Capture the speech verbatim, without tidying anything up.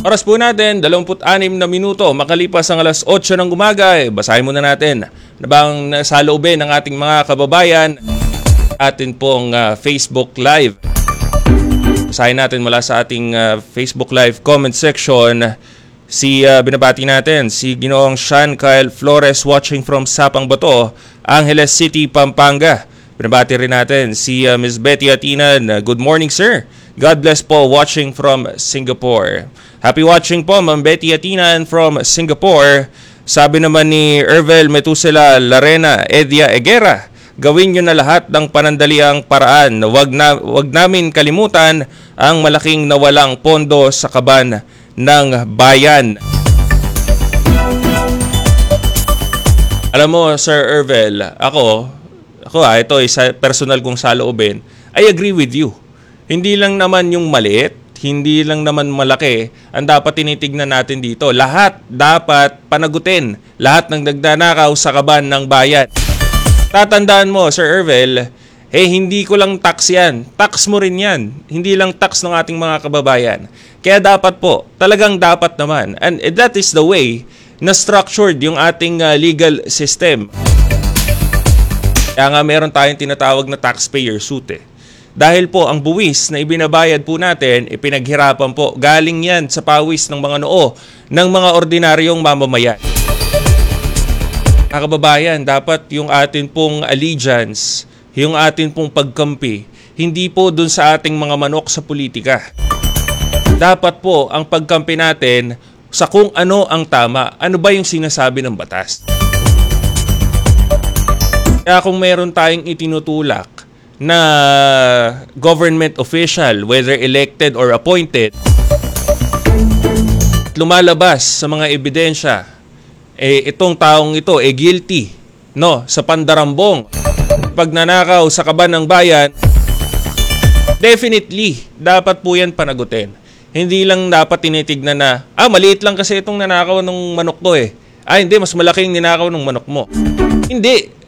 Oras po natin, dalawampu't anim na minuto. Makalipas ang alas otso ng umaga, eh, basahin muna natin na bang saloobin ng ating mga kababayan atin pong uh, Facebook Live. Basahin natin mula sa ating uh, Facebook Live comment section. Si uh, binabati natin, si Ginoong Sean Kyle Flores watching from Sapang Bato, Angeles City, Pampanga. Binabati rin natin si uh, Miss Betty Atinan. Good morning, sir. God bless po, watching from Singapore. Happy watching po, Ma'am Betty Atinan from Singapore. Sabi naman ni Ervel Metusela Larena Edia Egera, gawin nyo na lahat ng panandaliang paraan. Wag, na, wag namin kalimutan ang malaking nawalang pondo sa kaban ng bayan. Alam mo, Sir Ervel, ako, ako ha, ito isa personal kong saloobin, I agree with you. Hindi lang naman yung maliit, hindi lang naman malaki ang dapat tinitignan natin dito. Lahat dapat panagutin. Lahat ng nagdanakaw sa kaban ng bayan. Tatandaan mo, Sir Ervel, eh hindi ko lang tax yan. Tax mo rin yan. Hindi lang tax ng ating mga kababayan. Kaya dapat po, talagang dapat naman. And that is the way na structured yung ating uh, legal system. Kaya nga meron tayong tinatawag na taxpayer suit eh. Dahil po ang buwis na ibinabayad po natin, ipinaghirapan po, galing yan sa pawis ng mga noo ng mga ordinaryong mamamayan. Mga kababayan, dapat yung atin pong allegiance, yung atin pong pagkampi, hindi po dun sa ating mga manok sa politika. Dapat po ang pagkampi natin sa kung ano ang tama, ano ba yung sinasabi ng batas. Kaya kung meron tayong itinutulak na government official, whether elected or appointed, lumalabas sa mga ebidensya, eh itong taong ito eh guilty, no, sa pandarambong, pagnanakaw sa kaban ng bayan, definitely dapat po yan panagutin. Hindi lang dapat tinitignan na, ah, maliit lang kasi itong nanakaw ng manok ko eh. Ah, hindi, mas malaking ninakaw ng manok mo. Hindi.